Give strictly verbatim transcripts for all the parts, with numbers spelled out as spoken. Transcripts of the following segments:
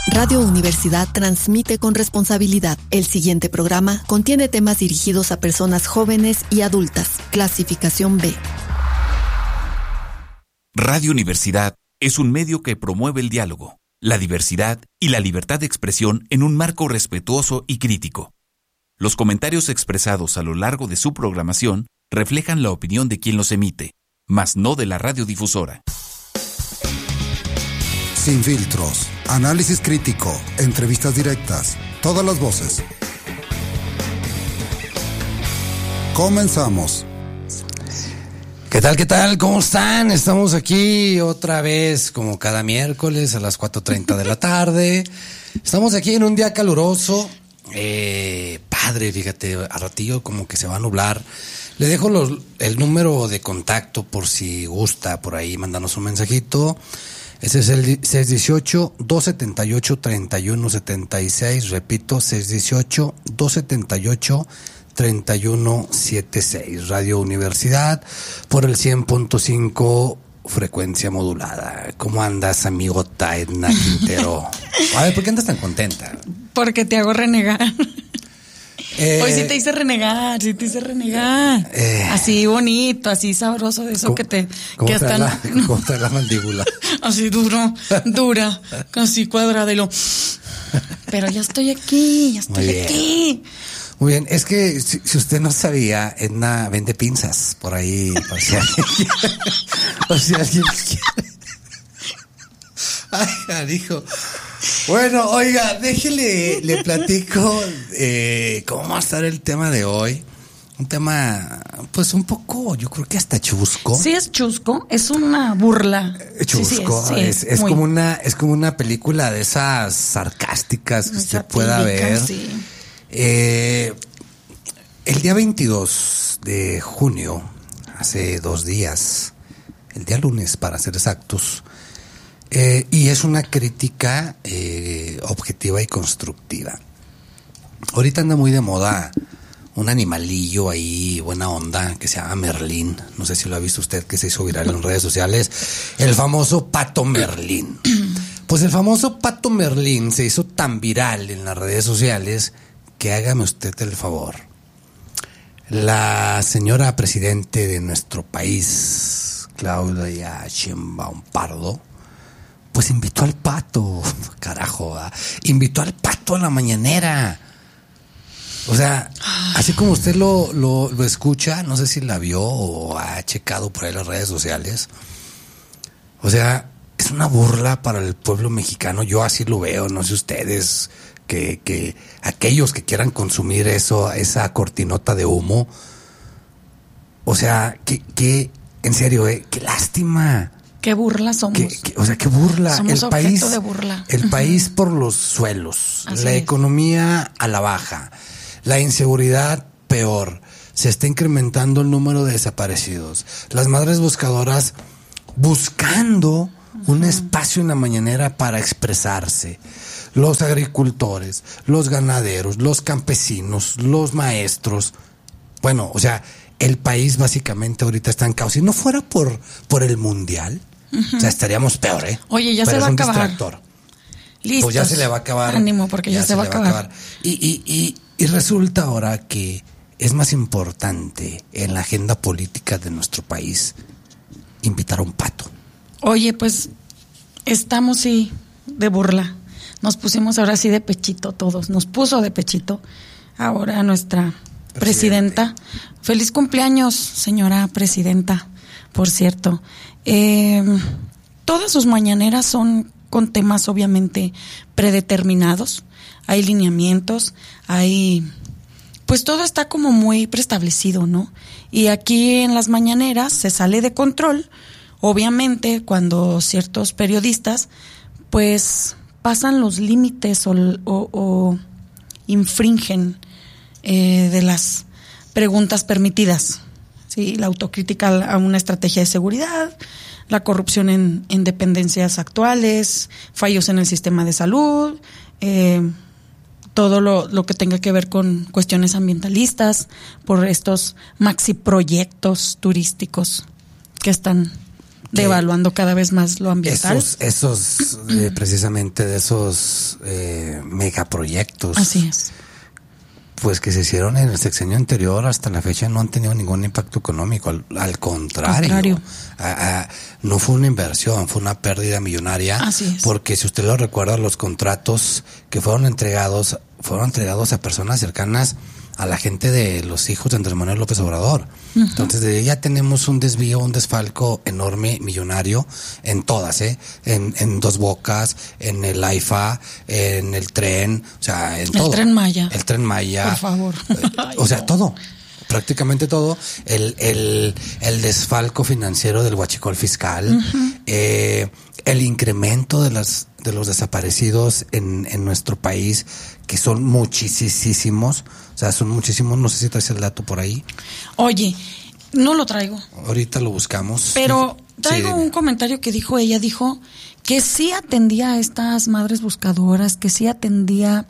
Radio Universidad transmite con responsabilidad. El siguiente programa contiene temas dirigidos a personas jóvenes y adultas. Clasificación B. Radio Universidad es un medio que promueve el diálogo, la diversidad y la libertad de expresión en un marco respetuoso y crítico. Los comentarios expresados a lo largo de su programación reflejan la opinión de quien los emite, mas no de la radiodifusora. Sin filtros, análisis crítico, entrevistas directas, todas las voces. Comenzamos. ¿Qué tal, qué tal? ¿Cómo están? Estamos aquí otra vez, como cada miércoles a las cuatro treinta de la tarde. Estamos aquí en un día caluroso. Eh, padre, fíjate, a ratillo como que se va a nublar. Le dejo los, el número de contacto por si gusta por ahí, mándanos un mensajito. Ese es el seis dieciocho, dos setenta y ocho, treinta y uno setenta y seis. Repito, seis dieciocho, dos setenta y ocho, treinta y uno setenta y seis. Radio Universidad por el cien punto cinco, frecuencia modulada. ¿Cómo andas, amigota Edna Quintero? A ver, ¿por qué andas tan contenta? Porque te hago renegar. Eh, Hoy sí te hice renegar, sí te hice renegar. Eh, así bonito, así sabroso de eso ¿cómo, que te... ¿Cómo que te hasta la, no, ¿Cómo te la mandíbula? Así duro, dura, casi cuadrada y lo... Pero ya estoy aquí, ya estoy Muy aquí. Muy bien, es que si, si usted no sabía, Edna vende pinzas por ahí, por si alguien quiere. Por si alguien quiere. Ay, dijo. Bueno, oiga, déjele, le platico eh, cómo va a estar el tema de hoy. Un tema, pues un poco, yo creo que hasta chusco. Sí, es chusco, es una burla. Chusco, sí, sí, es, es, es como una, es como una película de esas sarcásticas que usted pueda ver. Sí. Eh, el día veintidós de junio, hace dos días, el día lunes para ser exactos, eh, y es una crítica eh, objetiva y constructiva. Ahorita anda muy de moda un animalillo ahí, buena onda, que se llama Merlín. No sé si lo ha visto usted, que se hizo viral en redes sociales. El famoso Pato Merlín. Pues el famoso Pato Merlín se hizo tan viral en las redes sociales que hágame usted el favor. La señora presidente de nuestro país, Claudia Sheinbaum Pardo, pues invitó al pato, carajo, ¿eh? invitó al pato a la mañanera. O sea, así como usted lo, lo, lo escucha, no sé si la vio o ha checado por ahí las redes sociales. O sea, es una burla para el pueblo mexicano. Yo así lo veo, no sé ustedes, que, que aquellos que quieran consumir eso, esa cortinota de humo. O sea, que, que en serio, eh, qué lástima. Qué burla somos. Que, que, o sea, qué burla. Somos el objeto país, de burla. El uh-huh. país por los suelos, Así la es. Economía a la baja, la inseguridad peor, se está incrementando el número de desaparecidos, las madres buscadoras buscando uh-huh. un espacio en la mañanera para expresarse, los agricultores, los ganaderos, los campesinos, los maestros. Bueno, o sea, el país básicamente ahorita está en caos. Si no fuera por, por el mundial, uh-huh. o sea, estaríamos peor, ¿eh? Oye, ya Pero se va a acabar. Distractor. Listos. Pues ya se le va a acabar. Ánimo, porque ya, ya se, se va a acabar. acabar. Y, y, y, y resulta ahora que es más importante en la agenda política de nuestro país invitar a un pato. Oye, pues estamos sí de burla. Nos pusimos ahora sí de pechito todos. Nos puso de pechito ahora nuestra presidenta. Feliz cumpleaños, señora presidenta, por cierto. Eh, todas sus mañaneras son con temas obviamente predeterminados. Hay lineamientos, hay... Pues todo está como muy preestablecido, ¿no? Y aquí en las mañaneras se sale de control, obviamente, cuando ciertos periodistas, pues, pasan los límites o, o, o infringen eh, de las preguntas permitidas. Sí, la autocrítica a una estrategia de seguridad, la corrupción en, en dependencias actuales, fallos en el sistema de salud, eh, todo lo, lo que tenga que ver con cuestiones ambientalistas, por estos maxi proyectos turísticos que están devaluando cada vez más lo ambiental. Esos, esos eh, precisamente de esos eh, megaproyectos. Así es. Pues que se hicieron en el sexenio anterior hasta la fecha no han tenido ningún impacto económico, al, al contrario, contrario. A, a, no fue una inversión, fue una pérdida millonaria. Así es. Porque si usted lo recuerda, los contratos que fueron entregados fueron entregados a personas cercanas a la gente de los hijos de Andrés Manuel López Obrador. Uh-huh. Entonces de ya tenemos un desvío, un desfalco enorme, millonario, en todas, ¿eh? En, en Dos Bocas, en el AIFA, en el tren, o sea, en el todo. El Tren Maya. El Tren Maya. Por favor. Ay, o sea, no. todo. Prácticamente todo. El, el, el desfalco financiero del huachicol fiscal, uh-huh. eh, el incremento de las de los desaparecidos en, en nuestro país, que son muchísimos, o sea, son muchísimos, no sé si traes el dato por ahí. Oye, no lo traigo. Ahorita lo buscamos. Pero traigo sí, un comentario que dijo ella, dijo que sí atendía a estas madres buscadoras, que sí atendía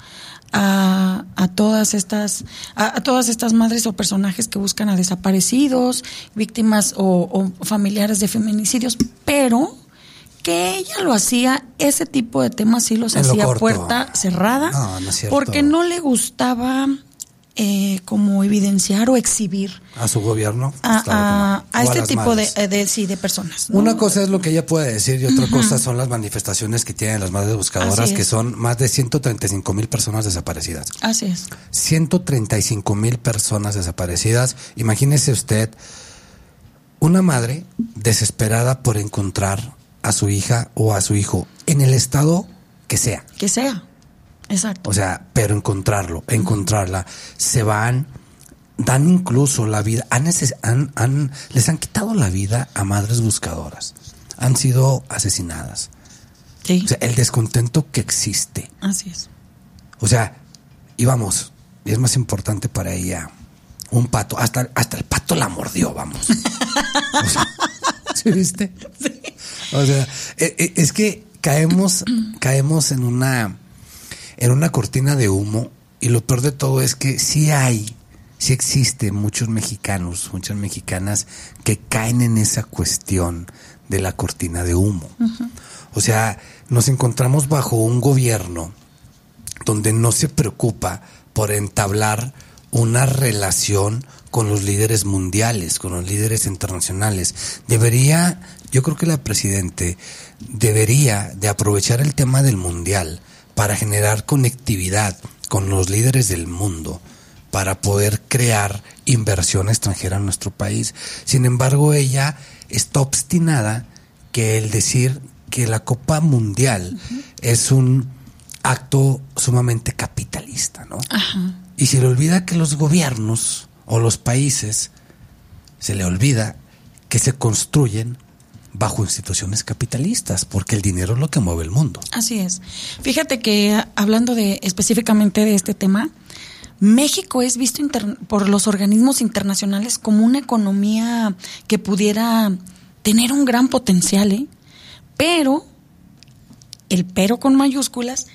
a, a todas estas a, a todas estas madres o personajes que buscan a desaparecidos, víctimas o, o familiares de feminicidios, pero que ella lo hacía, ese tipo de temas sí los hacía a puerta cerrada, no, no es cierto. Porque no le gustaba eh, como evidenciar o exhibir a su gobierno, a, a, a este a tipo de, de, sí, de personas, ¿no? Una cosa es lo que ella puede decir y otra uh-huh. cosa son las manifestaciones que tienen las madres buscadoras, que son más de ciento treinta y cinco mil personas desaparecidas. Así es. ciento treinta y cinco mil personas desaparecidas. Imagínese usted una madre desesperada por encontrar a su hija o a su hijo en el estado que sea. Que sea, exacto. O sea, pero encontrarlo, encontrarla, se van, dan incluso la vida, han, han, han, les han quitado la vida a madres buscadoras, han sido asesinadas. Sí. O sea, el descontento que existe. Así es. O sea, y vamos, y es más importante para ella, un pato, hasta, hasta el pato la mordió, vamos. O sea, ¿sí viste? Sí. O sea, es que caemos, caemos en una, en una cortina de humo, y lo peor de todo es que sí hay, sí existen muchos mexicanos, muchas mexicanas que caen en esa cuestión de la cortina de humo. Uh-huh. O sea, nos encontramos bajo un gobierno donde no se preocupa por entablar una relación con los líderes mundiales, con los líderes internacionales. Debería, yo creo que la Presidente debería de aprovechar el tema del mundial para generar conectividad con los líderes del mundo, para poder crear inversión extranjera en nuestro país. Sin embargo, ella está obstinada que el decir que la Copa Mundial uh-huh. es un acto sumamente capitalista, ¿no? Ajá. Y se le olvida que los gobiernos o los países, se le olvida que se construyen bajo instituciones capitalistas, porque el dinero es lo que mueve el mundo. Así es. Fíjate que hablando de específicamente de este tema, México es visto inter- por los organismos internacionales como una economía que pudiera tener un gran potencial, ¿eh? Pero, el pero con mayúsculas,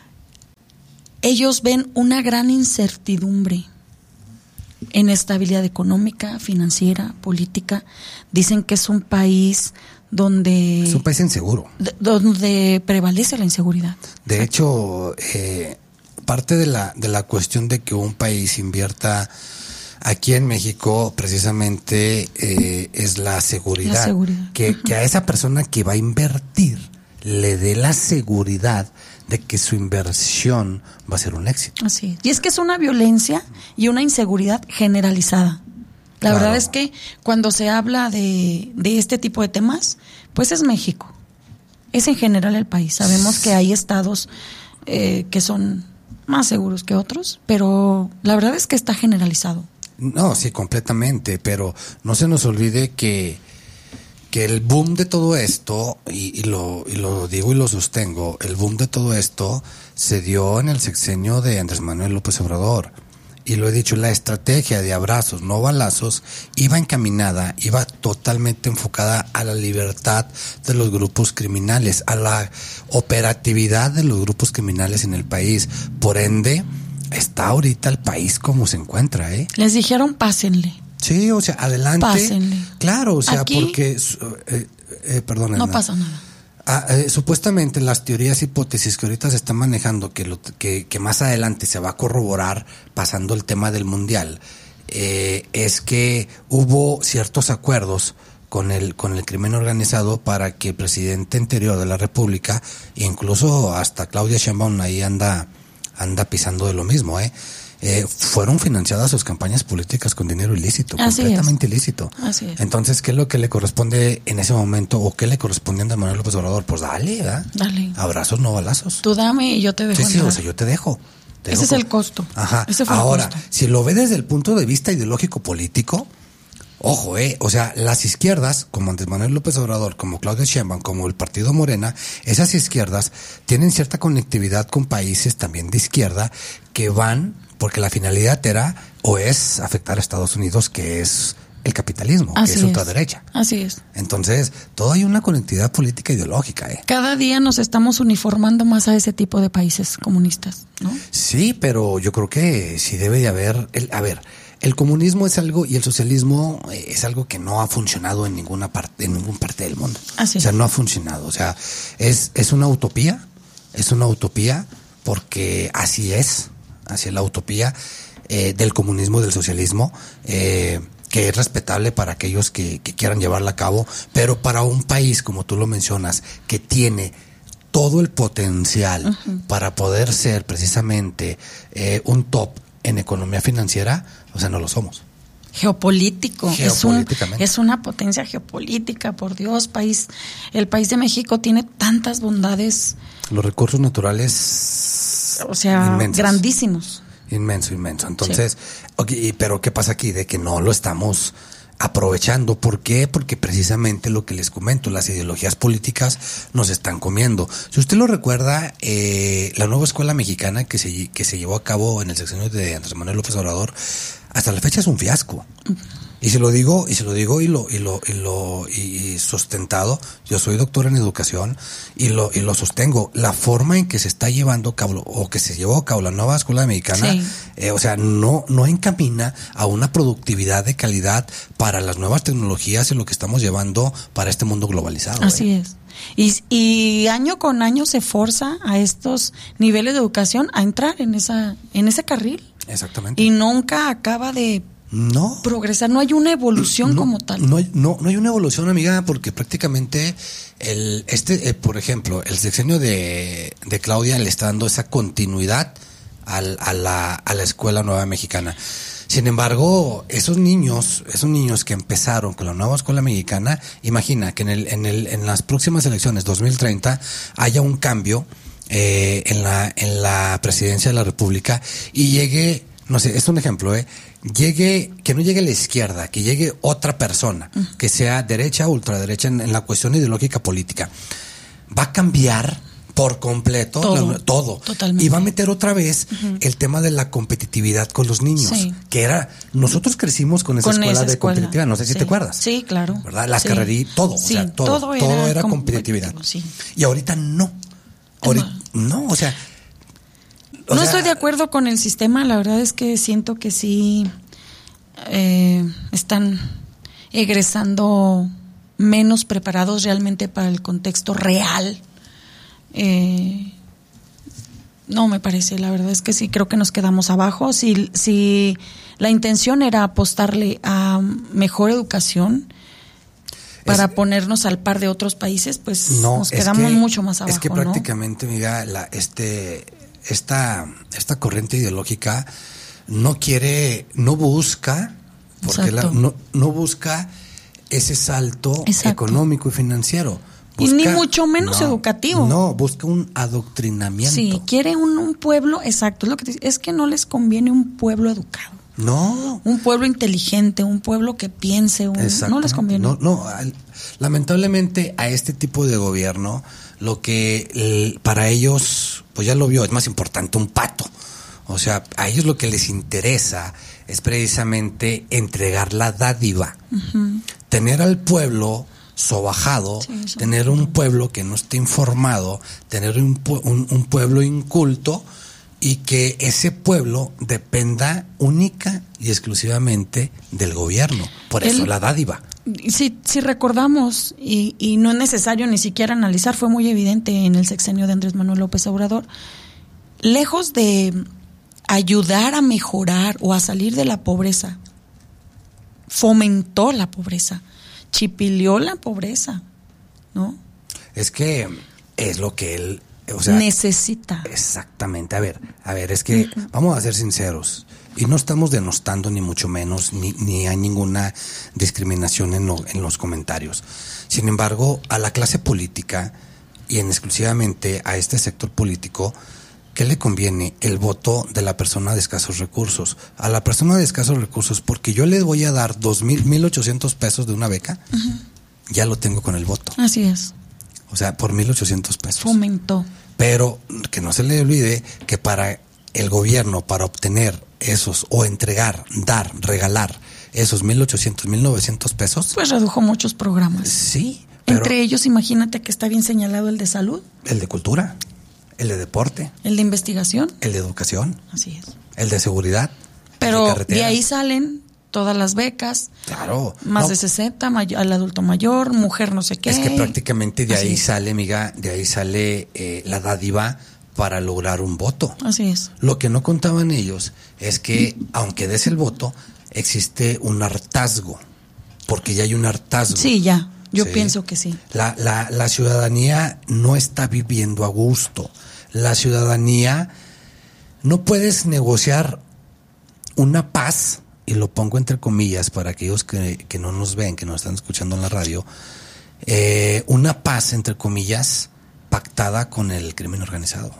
ellos ven una gran incertidumbre en estabilidad económica, financiera, política. Dicen que es un país donde... Es un país inseguro. D- donde prevalece la inseguridad. De Exacto. hecho, eh, parte de la, de la cuestión de que un país invierta aquí en México, precisamente, eh, es la seguridad. La seguridad. Que, uh-huh. que a esa persona que va a invertir le dé la seguridad de que su inversión va a ser un éxito. Así es. Y es que es una violencia y una inseguridad generalizada. La claro. verdad es que cuando se habla de, de este tipo de temas, pues es México. Es en general el país. Sabemos que hay estados eh, que son más seguros que otros, pero la verdad es que está generalizado. No, sí, completamente, pero no se nos olvide que que el boom de todo esto, y, y, lo, y lo digo y lo sostengo, el boom de todo esto se dio en el sexenio de Andrés Manuel López Obrador. Y lo he dicho, la estrategia de abrazos, no balazos, iba encaminada, iba totalmente enfocada a la libertad de los grupos criminales, a la operatividad de los grupos criminales en el país. Por ende, está ahorita el país como se encuentra, ¿eh? Les dijeron, pásenle. Sí, o sea, adelante. Pásenle. Claro, o sea, Aquí, porque eh, eh, perdón, No Edna. pasa nada. Ah, eh, supuestamente las teorías hipótesis que ahorita se están manejando, que, lo, que, que más adelante se va a corroborar pasando el tema del mundial, eh, es que hubo ciertos acuerdos con el con el crimen organizado para que el presidente anterior de la República, incluso hasta Claudia Sheinbaum ahí anda anda pisando de lo mismo, eh, eh fueron financiadas sus campañas políticas con dinero ilícito, Así completamente es. ilícito. Así es. Entonces, ¿qué es lo que le corresponde en ese momento o qué le corresponde a Andrés Manuel López Obrador? Pues dale, ¿verdad? Dale. Abrazos, no balazos. Tú dame y yo te dejo Sí, sí, entrar. o sea, yo te dejo. Te Ese dejo es el con- costo. Ajá. Ese fue el Ahora, costo. si lo ve desde el punto de vista ideológico político, ojo, eh, o sea, las izquierdas, como Andrés Manuel López Obrador, como Claudia Sheinbaum, como el Partido Morena, esas izquierdas tienen cierta conectividad con países también de izquierda que van, porque la finalidad era o es afectar a Estados Unidos, que es el capitalismo, Así que es es. ultraderecha. Así es. Entonces, todo hay una conectividad política ideológica, eh. Cada día nos estamos uniformando más a ese tipo de países comunistas, ¿no? Sí, pero yo creo que sí debe de haber, el, a ver, el comunismo es algo y el socialismo eh, es algo que no ha funcionado en ninguna parte, en ninguna parte del mundo. Así O sea, es. no ha funcionado. O sea, es, es una utopía, es una utopía porque así es, así es la utopía eh, del comunismo, del socialismo, eh, que es respetable para aquellos que, que quieran llevarla a cabo, pero para un país, como tú lo mencionas, que tiene todo el potencial uh-huh. para poder ser precisamente eh, un top en economía financiera, o sea, no lo somos. Geopolítico, es, un, Geopolíticamente. es una potencia geopolítica, por Dios, país, el país de México tiene tantas bondades, Los recursos naturales, o sea, inmensos. grandísimos. Inmenso, inmenso. Entonces, okay, pero ¿qué pasa aquí? De que no lo estamos aprovechando. ¿Por qué? Porque precisamente lo que les comento, las ideologías políticas nos están comiendo. Si usted lo recuerda, eh, la nueva escuela mexicana que se, que se llevó a cabo en el sexenio de Andrés Manuel López Obrador, hasta la fecha es un fiasco. Y se lo digo, y se lo digo y lo, y lo, y lo, y sustentado. Yo soy doctor en educación y lo, y lo sostengo. La forma en que se está llevando a cabo, o que se llevó a cabo la nueva escuela mexicana, Sí. eh, o sea, no, no encamina a una productividad de calidad para las nuevas tecnologías y lo que estamos llevando para este mundo globalizado. Así eh. es. Y, y año con año se forza a estos niveles de educación a entrar en esa, en ese carril. Exactamente. Y nunca acaba de no. progresar, no hay una evolución no, como tal. No hay, no, no hay una evolución, amiga, porque prácticamente el, este, eh, por ejemplo, el sexenio de, de Claudia le está dando esa continuidad al, a la, a la escuela nueva mexicana. Sin embargo, esos niños, esos niños que empezaron con la nueva escuela mexicana, imagina que en el, en el, en las próximas elecciones dos mil treinta haya un cambio eh, en la, en la presidencia de la República y llegue, no sé, es un ejemplo, eh, llegue, que no llegue la izquierda, que llegue otra persona, uh-huh. que sea derecha o ultraderecha en, en la cuestión ideológica política, va a cambiar por completo todo, la, todo. Totalmente. Y va a meter otra vez uh-huh. el tema de la competitividad con los niños, sí. que era, nosotros crecimos con esa con escuela esa de escuela. competitividad, no sé si sí. te acuerdas. Sí, claro. ¿Verdad? Las sí. carreras, todo, sí, o sea, todo, todo era, todo era competitividad. Sí. Y ahorita no. Ahorita, no, o sea, o no sea, estoy de acuerdo con el sistema, la verdad es que siento que sí eh, están egresando menos preparados realmente para el contexto real. Eh, no me parece, la verdad es que sí, creo que nos quedamos abajo. Si, si la intención era apostarle a mejor educación para es, ponernos al par de otros países, pues no, nos quedamos que, mucho más abajo. Es que ¿no? prácticamente, mira, la, este, esta, esta corriente ideológica no quiere, no busca, porque la, no, no busca ese salto Exacto. económico y financiero. Busca, y ni mucho menos no, educativo. No, busca un adoctrinamiento. Sí, quiere un, un pueblo, exacto, es lo que te, es que no les conviene un pueblo educado. No. Un pueblo inteligente, un pueblo que piense, un, no les conviene. No, no, lamentablemente a este tipo de gobierno, lo que el, para ellos, pues ya lo vio, es más importante un pato. O sea, a ellos lo que les interesa es precisamente entregar la dádiva. Uh-huh. Tener al pueblo sobajado, sí, tener un pueblo que no esté informado, tener un, un, un pueblo inculto y que ese pueblo dependa única y exclusivamente del gobierno. Por eso el, la dádiva. si, si recordamos, y, y no es necesario ni siquiera analizar, fue muy evidente en el sexenio de Andrés Manuel López Obrador, lejos de ayudar a mejorar o a salir de la pobreza, fomentó la pobreza, chipileó la pobreza, ¿no? Es que es lo que él, o sea, necesita. Exactamente. A ver, a ver, es que uh-huh. vamos a ser sinceros, y no estamos denostando ni mucho menos, ni, ni hay ninguna discriminación en, lo, en los comentarios. Sin embargo, a la clase política y en exclusivamente a este sector político, ¿qué le conviene? El voto de la persona de escasos recursos. A la persona de escasos recursos, porque yo le voy a dar dos mil, mil ochocientos pesos de una beca, uh-huh. ya lo tengo con el voto. Así es. O sea, por mil ochocientos pesos. Fomentó. Pero que no se le olvide que para el gobierno, para obtener esos, o entregar, dar, regalar esos mil ochocientos, mil novecientos pesos. Pues redujo muchos programas. Sí. Pero entre ellos, imagínate que está bien señalado el de salud. El de cultura. El de deporte. El de investigación. El de educación. Así es. El de seguridad. Pero de, de ahí salen todas las becas. Claro. Más no. de sesenta, may- al adulto mayor, mujer no sé qué. Es que prácticamente de Así ahí es. sale, amiga, de ahí sale eh, la dádiva para lograr un voto. Así es. Lo que no contaban ellos es que, aunque des el voto, existe un hartazgo. Porque ya hay un hartazgo. Sí, ya. Yo ¿sí? pienso que sí. La, la, la ciudadanía no está viviendo a gusto. La ciudadanía, no puedes negociar una paz, y lo pongo entre comillas para aquellos que, que no nos ven, que nos están escuchando en la radio, eh, una paz entre comillas pactada con el crimen organizado.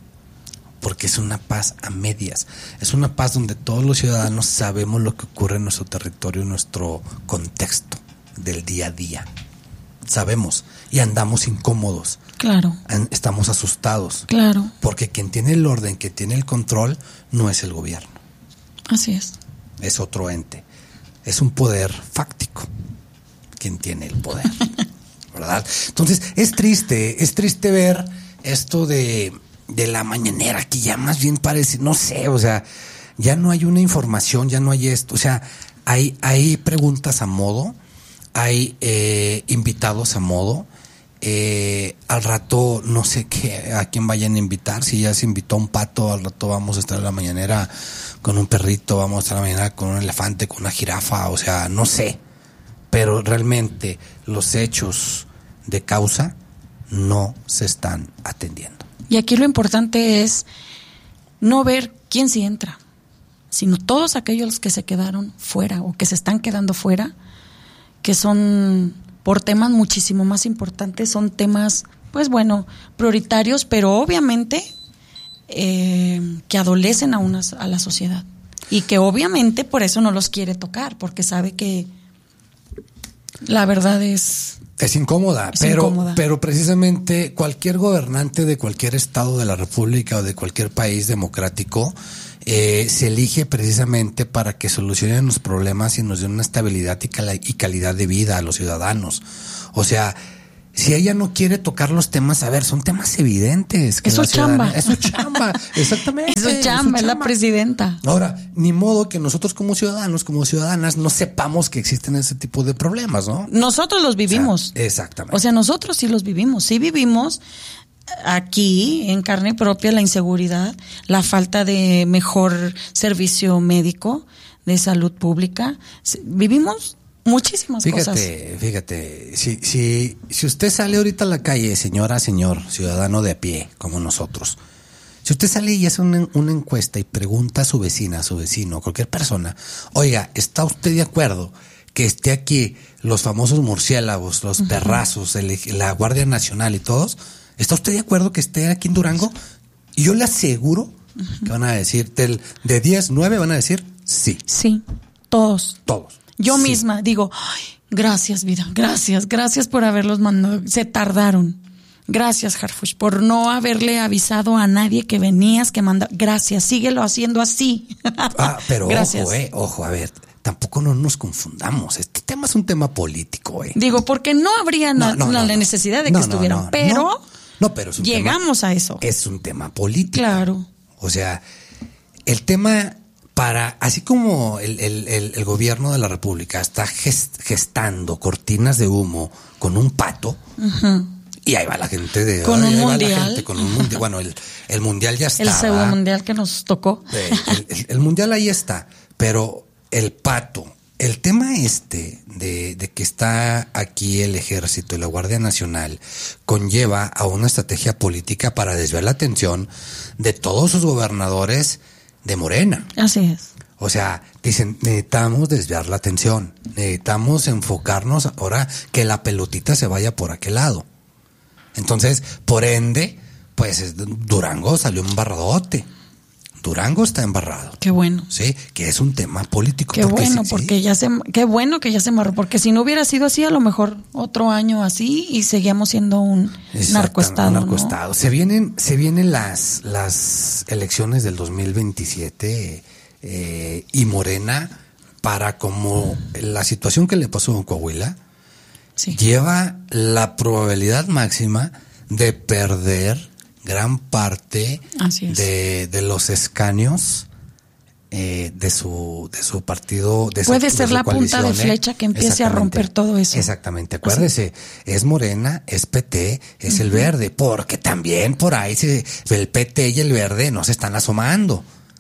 Porque es una paz a medias. Es una paz donde todos los ciudadanos sabemos lo que ocurre en nuestro territorio, en nuestro contexto del día a día. Sabemos y andamos incómodos. Claro. Estamos asustados. Claro. Porque quien tiene el orden, quien tiene el control, no es el gobierno. Así es. Es otro ente. Es un poder fáctico quien tiene el poder. ¿Verdad? Entonces, es triste, es triste ver esto de, de la mañanera, que ya más bien parece, no sé, o sea, ya no hay una información, ya no hay esto, o sea, hay, hay preguntas a modo, hay eh, invitados a modo, eh, al rato no sé qué, a quién vayan a invitar, si ya se invitó a un pato, al rato vamos a estar en la mañanera con un perrito, vamos a estar en la mañanera con un elefante, con una jirafa, o sea, no sé, pero realmente los hechos de causa no se están atendiendo. Y aquí lo importante es no ver quién sí entra, sino todos aquellos que se quedaron fuera o que se están quedando fuera, que son por temas muchísimo más importantes, son temas, pues bueno, prioritarios, pero obviamente eh, que adolecen a, una, a la sociedad y que obviamente por eso no los quiere tocar, porque sabe que la verdad es... Es incómoda, es pero, incómoda, pero precisamente cualquier gobernante de cualquier estado de la República o de cualquier país democrático eh, se elige precisamente para que solucionen los problemas y nos den una estabilidad y, cal- y calidad de vida a los ciudadanos. O sea, si ella no quiere tocar los temas, a ver, son temas evidentes. Que es su chamba. Es su chamba, exactamente. Es su chamba, es la presidenta. Ahora, ni modo que nosotros como ciudadanos, como ciudadanas, no sepamos que existen ese tipo de problemas, ¿no? Nosotros los vivimos. O sea, exactamente. O sea, nosotros sí los vivimos. Sí vivimos aquí en carne propia la inseguridad, la falta de mejor servicio médico, de salud pública. Vivimos muchísimas fíjate, cosas. Fíjate, fíjate, si, si, si usted sale ahorita a la calle, señora, señor, ciudadano de a pie, como nosotros, si usted sale y hace una, una encuesta y pregunta a su vecina, a su vecino, cualquier persona, oiga, ¿está usted de acuerdo que esté aquí los famosos murciélagos, los uh-huh. perrazos, el, la Guardia Nacional y todos? ¿Está usted de acuerdo que esté aquí en Durango? Y yo le aseguro uh-huh. que van a decir, del, de diez, nueve van a decir sí. Sí, todos. Todos. Yo sí. misma digo, ay, gracias vida, gracias, gracias por haberlos mandado, se tardaron. Gracias, Harfuch, por no haberle avisado a nadie que venías, que manda. Gracias, síguelo haciendo así. Ah, pero gracias. ojo, eh, ojo, a ver, tampoco no nos confundamos. Este tema es un tema político, eh. Digo, porque no habría no, na- no, la no, necesidad de no, que no, estuvieran, no, pero, no, no, pero es un llegamos tema, a eso. Es un tema político. Claro. O sea, el tema para, así como el, el, el, el gobierno de la República está gest, gestando cortinas de humo con un pato, uh-huh. y ahí va la gente de con ay, un ahí mundial. Va la gente con un mundial. Bueno, el, el mundial ya está. El segundo mundial que nos tocó. El, el, el mundial ahí está, pero el pato, el tema este de, de que está aquí el ejército y la Guardia Nacional conlleva a una estrategia política para desviar la atención de todos sus gobernadores de Morena. Así es. O sea, dicen, necesitamos desviar la atención, necesitamos enfocarnos ahora que la pelotita se vaya por aquel lado. Entonces, por ende, pues Durango salió embarradote. Durango está embarrado. Qué bueno. Sí, que es un tema político. Qué porque bueno, sí, porque sí. ya se, qué bueno que ya se embarró, porque si no hubiera sido así, a lo mejor otro año así y seguíamos siendo un narcoestado. Un narcoestado. ¿no? Se vienen, se vienen las, las elecciones del dos mil veintisiete eh, y Morena, para como la situación que le pasó en Coahuila, sí. lleva la probabilidad máxima de perder gran parte de, de los escaños eh, de su de su partido. De Puede su, ser de la punta de flecha que empiece a romper todo eso. Exactamente, acuérdese, es Morena, es P T, es uh-huh. el Verde, porque también por ahí se, el P T y el Verde no se están asomando.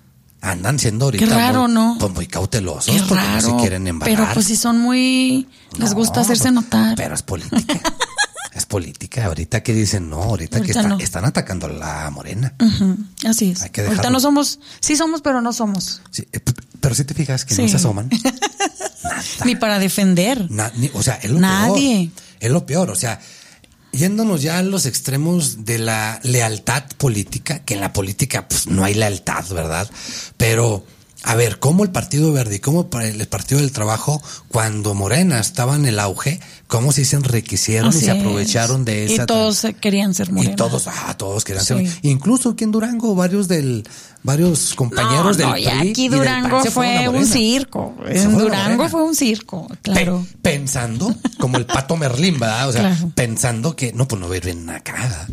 Andan siendo ahorita Qué raro, muy, ¿no? pues muy cautelosos Qué porque raro, no se quieren embarrar. Pero pues si son muy... les no, gusta hacerse notar. Pero es política. Es política. Ahorita que dicen, no, ahorita, ahorita que está, no. están atacando a la Morena. Uh-huh. Así es. Hay que ahorita no somos, sí somos, pero no somos. Sí, pero si te fijas que sí. no se asoman. Nada. Ni para defender. Na, ni, o sea, es lo Nadie. peor. Es lo peor. O sea, yéndonos ya a los extremos de la lealtad política, que en la política pues no hay lealtad, ¿verdad? Pero... a ver, cómo el Partido Verde y cómo el Partido del Trabajo, cuando Morena estaba en el auge, cómo se se enriquecieron Así y se aprovecharon es. de esa... Y todos tra- querían ser Morena. Y todos, ah, todos querían sí. ser... Incluso aquí en Durango, varios del varios compañeros no, no, del P R I aquí Durango fue un circo. En Durango fue un circo, claro. Pe- pensando, como el Pato Merlín, ¿verdad? O sea, claro. pensando que, no, pues no va a ir bien acá.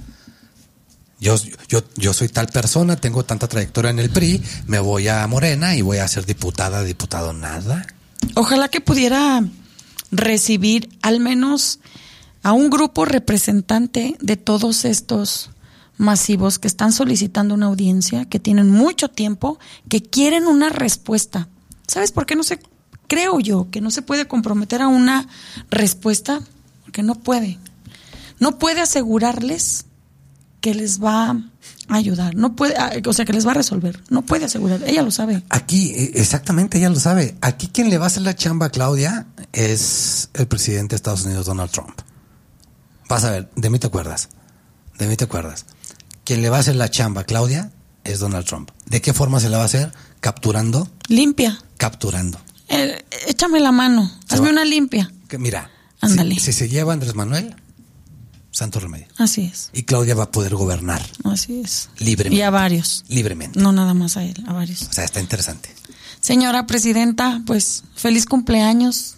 Yo, yo, yo soy tal persona, tengo tanta trayectoria en el P R I, me voy a Morena y voy a ser diputada, diputado, nada. Ojalá que pudiera recibir al menos a un grupo representante de todos estos masivos que están solicitando una audiencia, que tienen mucho tiempo, que quieren una respuesta. ¿Sabes por qué no se, creo yo, que no se puede comprometer a una respuesta? Porque no puede. No puede asegurarles que les va a ayudar, no puede, o sea, que les va a resolver, no puede asegurar, ella lo sabe. Aquí, exactamente, ella lo sabe. Aquí quien le va a hacer la chamba a Claudia es el presidente de Estados Unidos, Donald Trump. Vas a ver, de mí te acuerdas, de mí te acuerdas. Quien le va a hacer la chamba a Claudia es Donald Trump. ¿De qué forma se la va a hacer? Capturando. Limpia. Capturando. Eh, échame la mano, se hazme va. una limpia. Que mira, ándale. Si, si se lleva Andrés Manuel, santo remedio. Así es. Y Claudia va a poder gobernar. Así es. Libremente. Y a varios. Libremente. No nada más a él, a varios. O sea, está interesante. Señora presidenta, pues feliz cumpleaños.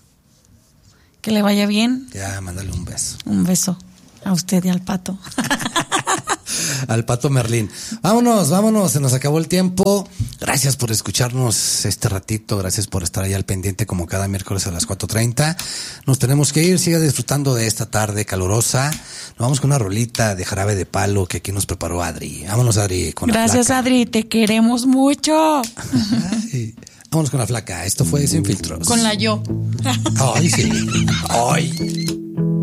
Que le vaya bien. Ya, mándale un beso. Un beso a usted y al Pato. Al Pato Merlín. Vámonos, vámonos, se nos acabó el tiempo. Gracias por escucharnos este ratito, gracias por estar ahí al pendiente como cada miércoles a las cuatro treinta. Nos tenemos que ir, siga disfrutando de esta tarde calurosa. Nos vamos con una rolita de Jarabe de Palo que aquí nos preparó Adri. Vámonos, Adri, con gracias, la flaca. Adri, te queremos mucho. Ay, vámonos con la flaca, esto fue Sin Filtros. Con la yo. Ay, sí. Ay.